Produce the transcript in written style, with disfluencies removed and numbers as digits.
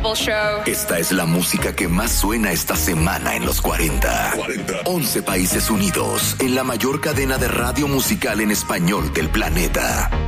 Incredible show. Esta es la música que más suena esta semana en los 40. 11 países unidos en la mayor cadena de radio musical en español del planeta.